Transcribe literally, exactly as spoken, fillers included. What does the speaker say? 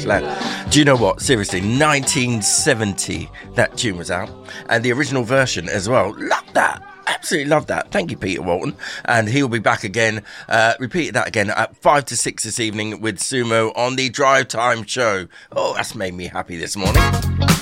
lad. Do you know what? Seriously, nineteen seventy that tune was out, and the original version as well. Love that. Absolutely love that. Thank you, Peter Walton. And he'll be back again, uh, repeated that again at five to six this evening with Sumo on the Drive Time Show. Oh, that's made me happy this morning.